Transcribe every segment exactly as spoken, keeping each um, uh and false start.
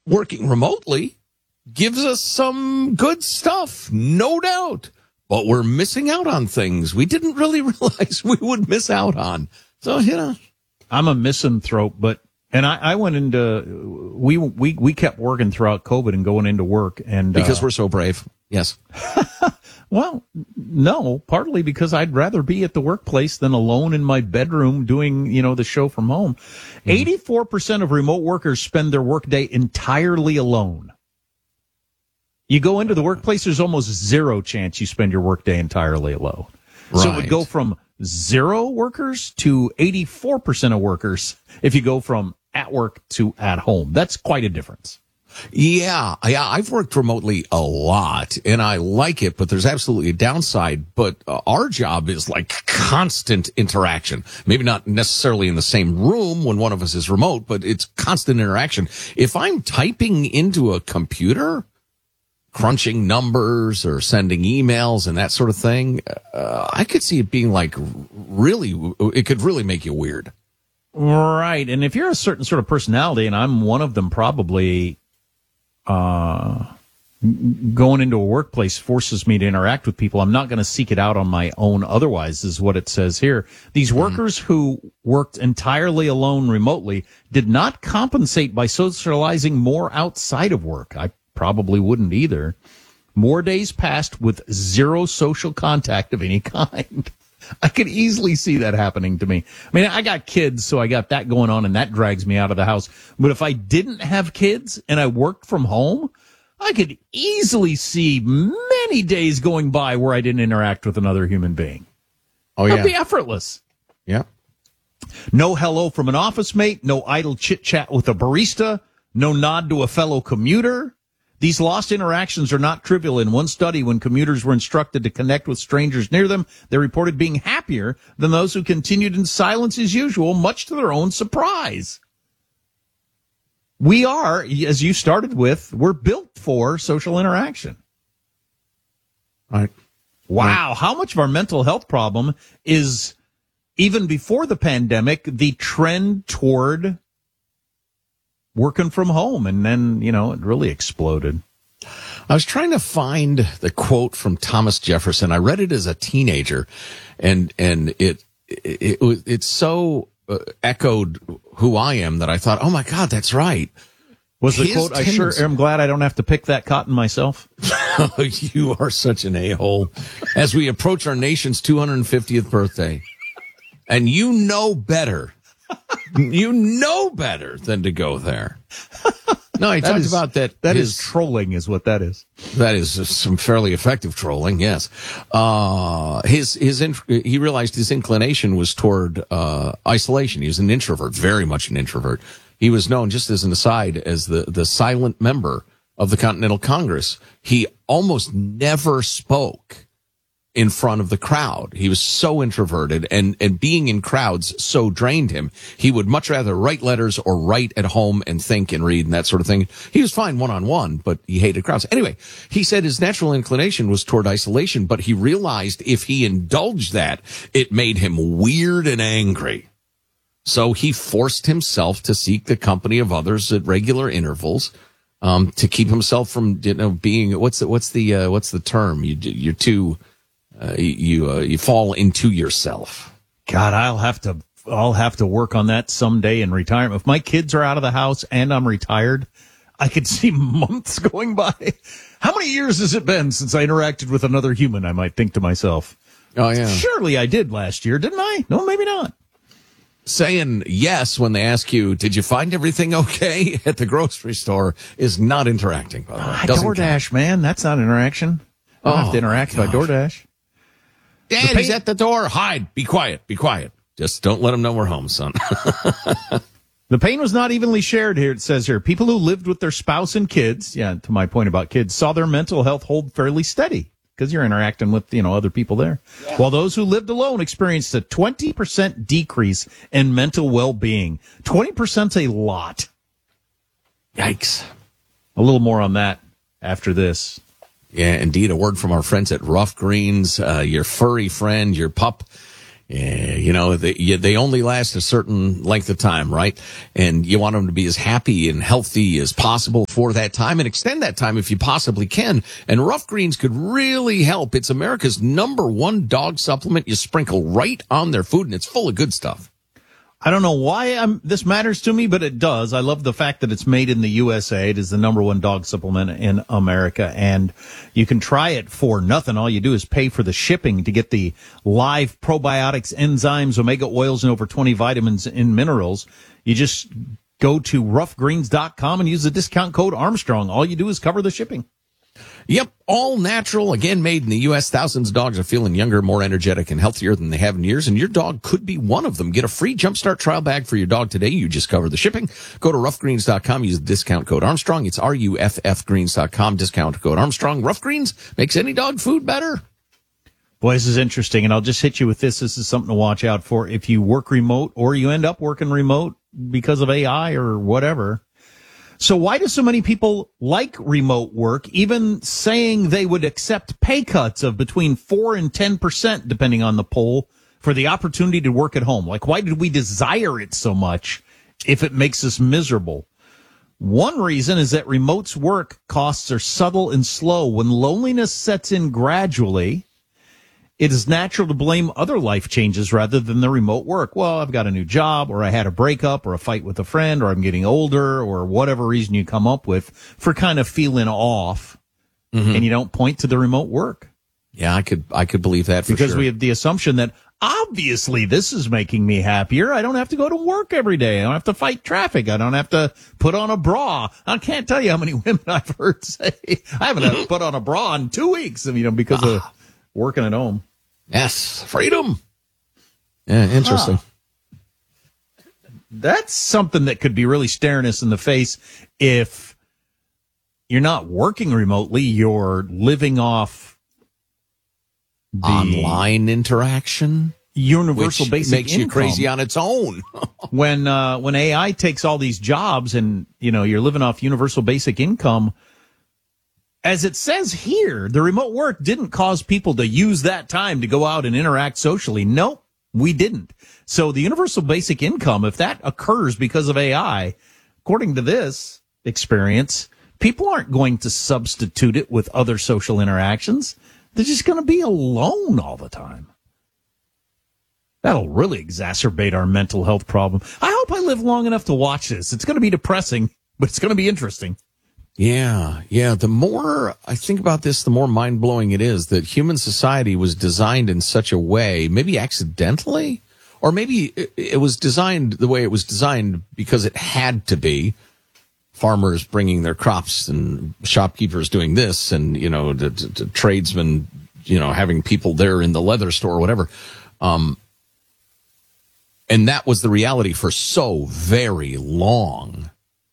working remotely gives us some good stuff, no doubt. But we're missing out on things we didn't really realize we would miss out on. So, you know. I'm a misanthrope, but, and I, I went into, we, we, we kept working throughout COVID and going into work. And Because uh, we're so brave. Yes. Well, no, partly because I'd rather be at the workplace than alone in my bedroom doing, you know, the show from home. Mm-hmm. eighty-four percent of remote workers spend their workday entirely alone. You go into the workplace, there's almost zero chance you spend your workday entirely alone. Right. So it would go from zero workers to eighty-four percent of workers if you go from at work to at home. That's quite a difference. Yeah, yeah, I've worked remotely a lot, and I like it, but there's absolutely a downside. But uh, our job is like constant interaction. Maybe not necessarily in the same room when one of us is remote, but it's constant interaction. If I'm typing into a computer, crunching numbers or sending emails and that sort of thing, uh, I could see it being like really, it could really make you weird. Right, and if you're a certain sort of personality, and I'm one of them probably, uh, going into a workplace forces me to interact with people. I'm not going to seek it out on my own otherwise, is what it says here. These workers mm-hmm. who worked entirely alone remotely did not compensate by socializing more outside of work. I probably wouldn't either. More days passed with zero social contact of any kind. I could easily see that happening to me. I mean, I got kids, so I got that going on, and that drags me out of the house. But if I didn't have kids and I worked from home, I could easily see many days going by where I didn't interact with another human being. Oh, yeah. That'd be effortless. Yeah. No hello from an office mate, no idle chit-chat with a barista, no nod to a fellow commuter. These lost interactions are not trivial. In one study, when commuters were instructed to connect with strangers near them, they reported being happier than those who continued in silence as usual, much to their own surprise. We are, as you started with, we're built for social interaction. Right. Wow. Right. How much of our mental health problem is, even before the pandemic, the trend toward working from home, and then, you know, it really exploded. I was trying to find the quote from Thomas Jefferson. I read it as a teenager, and and it it, it it's so uh, echoed who I am that I thought, oh my God, that's right. Was the His quote? Tendency- I sure am glad I don't have to pick that cotton myself. You are such an a-hole. As we approach our nation's two hundred fiftieth birthday, and you know better. You know better than to go there. No, he talked is, about that. That his, is trolling, is what that is. That is some fairly effective trolling. Yes. Uh, his his he realized his inclination was toward uh, isolation. He was an introvert, very much an introvert. He was known, just as an aside, as the the silent member of the Continental Congress. He almost never spoke in front of the crowd. He was so introverted, and, and being in crowds so drained him. He would much rather write letters or write at home and think and read and that sort of thing. He was fine one-on-one, but he hated crowds. Anyway, he said his natural inclination was toward isolation, but he realized if he indulged that, it made him weird and angry. So he forced himself to seek the company of others at regular intervals, um, to keep himself from, you know, being, what's the, what's the, uh, what's the term? You, you're too, Uh, you uh, you fall into yourself. God, I'll have to I'll have to work on that someday in retirement. If my kids are out of the house and I'm retired, I could see months going by. How many years has it been since I interacted with another human? I might think to myself. Oh yeah, surely I did last year, didn't I? No, maybe not. Saying yes when they ask you, "Did you find everything okay at the grocery store?" is not interacting. By the way, ah, DoorDash, man, that's not interaction. I don't oh, have to interact by DoorDash. Dad, pain- he's at the door. Hide. Be quiet. Be quiet. Just don't let him know we're home, son. The pain was not evenly shared here, it says here. People who lived with their spouse and kids, yeah, to my point about kids, saw their mental health hold fairly steady because you're interacting with, you know, other people there. Yeah. While those who lived alone experienced a twenty percent decrease in mental well-being. twenty percent's a lot. Yikes. A little more on that after this. Yeah, indeed. A word from our friends at Rough Greens. Uh, your furry friend, your pup Yeah, you know, they, you, they only last a certain length of time, right? And you want them to be as happy and healthy as possible for that time and extend that time if you possibly can. And Rough Greens could really help. It's America's number one dog supplement you sprinkle right on their food, and it's full of good stuff. I don't know why I'm, this matters to me, but it does. I love the fact that it's made in the U S A. It is the number one dog supplement in America, and you can try it for nothing. All you do is pay for the shipping to get the live probiotics, enzymes, omega oils, and over twenty vitamins and minerals. You just go to rough greens dot com and use the discount code Armstrong. All you do is cover the shipping. Yep, all natural, again, made in the U S Thousands of dogs are feeling younger, more energetic, and healthier than they have in years, and your dog could be one of them. Get a free Jumpstart trial bag for your dog today. You just cover the shipping. Go to rough greens dot com, use the discount code Armstrong. It's R U F F greens dot com, discount code Armstrong. Rough Greens makes any dog food better. Boy, this is interesting, and I'll just hit you with this. This is something to watch out for if you work remote or you end up working remote because of A I or whatever. So why do so many people like remote work, even saying they would accept pay cuts of between four and ten percent, depending on the poll, for the opportunity to work at home? Like, why did we desire it so much if it makes us miserable? One reason is that remote's work costs are subtle and slow. When loneliness sets in gradually, it is natural to blame other life changes rather than the remote work. Well, I've got a new job, or I had a breakup, or a fight with a friend, or I'm getting older, or whatever reason you come up with for kind of feeling off, mm-hmm. and you don't point to the remote work. Yeah, I could I could believe that for because sure. we have the assumption that obviously this is making me happier. I don't have to go to work every day. I don't have to fight traffic. I don't have to put on a bra. I can't tell you how many women I've heard say I haven't had to put on a bra in two weeks. You know, because of working at home. Yes, freedom. Yeah, interesting. Huh. That's something that could be really staring us in the face if you're not working remotely, you're living off the online interaction. Universal which basic makes income. You crazy on its own. when uh, when A I takes all these jobs and, you know, you're living off universal basic income, as it says here, the remote work didn't cause people to use that time to go out and interact socially. Nope, we didn't. So the universal basic income, if that occurs because of A I, according to this experience, people aren't going to substitute it with other social interactions. They're just going to be alone all the time. That'll really exacerbate our mental health problem. I hope I live long enough to watch this. It's going to be depressing, but it's going to be interesting. Yeah, yeah. The more I think about this, the more mind-blowing it is that human society was designed in such a way, maybe accidentally, or maybe it, it was designed the way it was designed because it had to be. Farmers bringing their crops and shopkeepers doing this, and, you know, the, the, the tradesmen, you know, having people there in the leather store or whatever. Um, and that was the reality for so very long.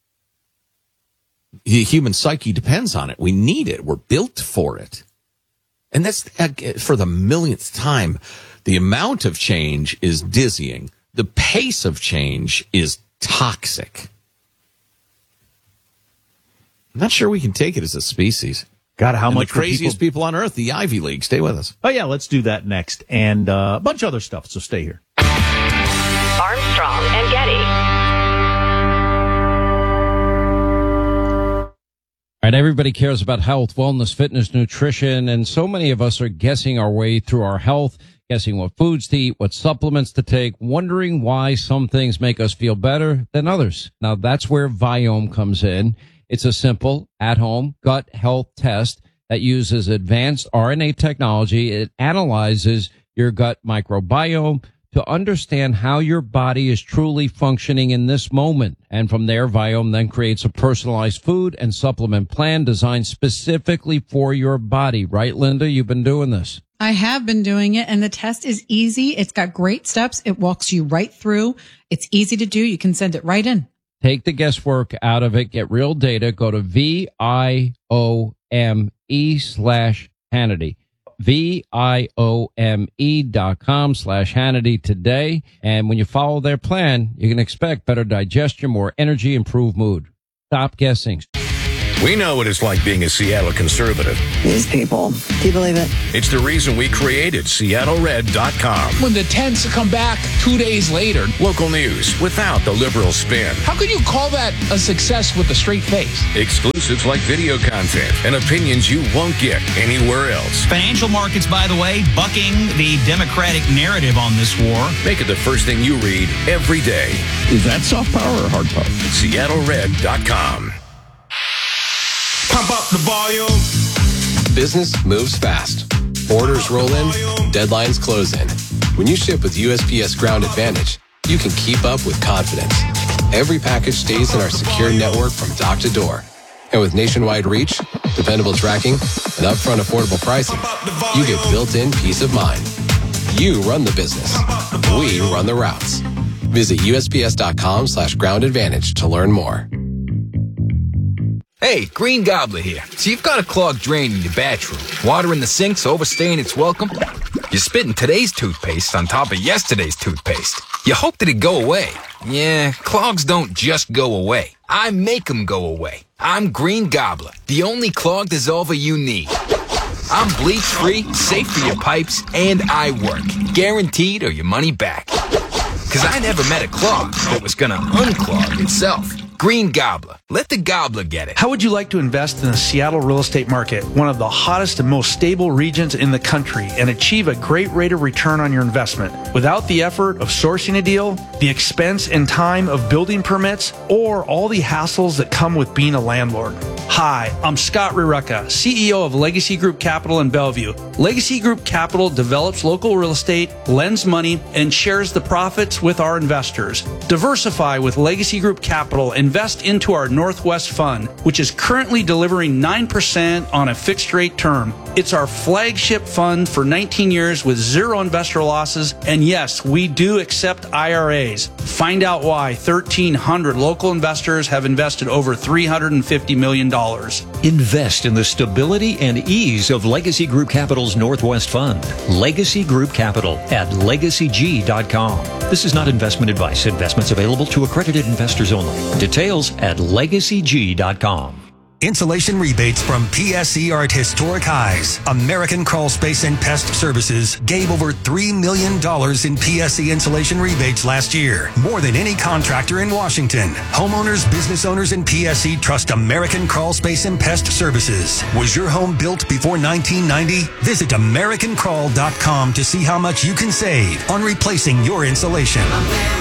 The human psyche depends on it. We need it. We're built for it. And that's for the millionth time. The amount of change is dizzying. The pace of change is toxic. I'm not sure we can take it as a species. God, how and much the craziest people... people on earth, the Ivy League. Stay with us. Oh, yeah, let's do that next. And uh, a bunch of other stuff, so stay here. Armstrong and Getty. All right, everybody cares about health, wellness, fitness, nutrition, and so many of us are guessing our way through our health, guessing what foods to eat, what supplements to take, wondering why some things make us feel better than others. Now, that's where Viome comes in. It's a simple, at-home gut health test that uses advanced R N A technology. It analyzes your gut microbiome to understand how your body is truly functioning in this moment. And from there, Viome then creates a personalized food and supplement plan designed specifically for your body. Right, Linda? You've been doing this. I have been doing it, and the test is easy. It's got great steps. It walks you right through. It's easy to do. You can send it right in. Take the guesswork out of it. Get real data. Go to V I O M E slash Hannity. V I O M E dot com slash Hannity today. And when you follow their plan, you can expect better digestion, more energy, improved mood. Stop guessing. We know what it's like being a Seattle conservative. These people. Do you believe it? It's the reason we created Seattle Red dot com. When the tents come back two days later. Local news without the liberal spin. How could you call that a success with a straight face? Exclusives like video content and opinions you won't get anywhere else. Financial markets, by the way, bucking the Democratic narrative on this war. Make it the first thing you read every day. Is that soft power or hard power? Seattle Red dot com. Pump up the volume. Business moves fast. Orders roll in, deadlines close in. When you ship with U S P S Ground Advantage, you can keep up with confidence. Every package stays in our secure network from dock to door. And with nationwide reach, dependable tracking, and upfront affordable pricing, you get built-in peace of mind. You run the business. We run the routes. Visit U S P S dot com slash ground advantage to learn more. Hey, Green Gobbler here. So you've got a clogged drain in your bathroom. Water in the sink's overstaying its welcome. You're spitting today's toothpaste on top of yesterday's toothpaste. You hope that it go away. Yeah, clogs don't just go away. I make them go away. I'm Green Gobbler, the only clog dissolver you need. I'm bleach-free, safe for your pipes, and I work. Guaranteed or your money back. Because I never met a clog that was going to unclog itself. Green Gobbler. Let the gobbler get it. How would you like to invest in the Seattle real estate market, one of the hottest and most stable regions in the country, and achieve a great rate of return on your investment without the effort of sourcing a deal, the expense and time of building permits, or all the hassles that come with being a landlord? Hi, I'm Scott Rireka, C E O of Legacy Group Capital in Bellevue. Legacy Group Capital develops local real estate, lends money, and shares the profits with our investors. Diversify with Legacy Group Capital. Invest into our Northwest Fund, which is currently delivering nine percent on a fixed rate term. It's our flagship fund for nineteen years with zero investor losses. And yes, we do accept I R As. Find out why thirteen hundred local investors have invested over three hundred fifty million dollars. Invest in the stability and ease of Legacy Group Capital's Northwest Fund. Legacy Group Capital at legacy g dot com. This is not investment advice. Investments available to accredited investors only. Details at legacy g dot com. Insulation rebates from P S E are at historic highs. American Crawl Space and Pest Services gave over three million dollars in P S E insulation rebates last year, more than any contractor in Washington. Homeowners, business owners, and P S E trust American Crawl Space and Pest Services. Was your home built before nineteen ninety? Visit American Crawl dot com to see how much you can save on replacing your insulation.